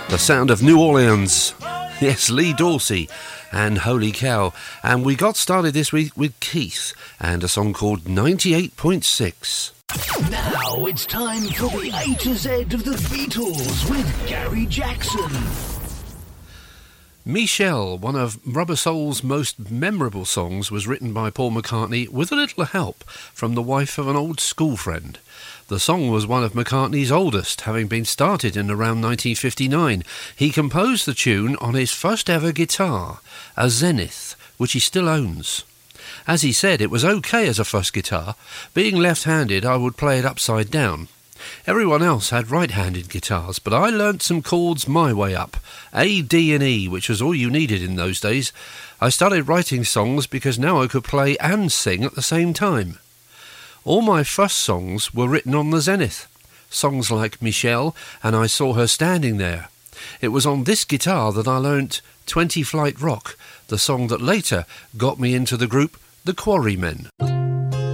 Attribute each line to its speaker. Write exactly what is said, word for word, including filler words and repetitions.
Speaker 1: The sound of New Orleans. Yes, Lee Dorsey and Holy Cow. And we got started this week with Keith and a song called ninety-eight point six.
Speaker 2: Now it's time for the A to Z of the Beatles with Gary Jackson.
Speaker 1: Michelle, one of Rubber Soul's most memorable songs, was written by Paul McCartney with a little help from the wife of an old school friend. The song was one of McCartney's oldest, having been started in around nineteen fifty-nine. He composed the tune on his first ever guitar, a Zenith, which he still owns. As he said, it was okay as a first guitar. Being left-handed, I would play it upside down. Everyone else had right-handed guitars, but I learnt some chords my way up, A, D and E, which was all you needed in those days. I started writing songs because now I could play and sing at the same time. All my first songs were written on the Zenith. Songs like Michelle and I Saw Her Standing There. It was on this guitar that I learnt twenty Flight Rock, the song that later got me into the group The Quarrymen.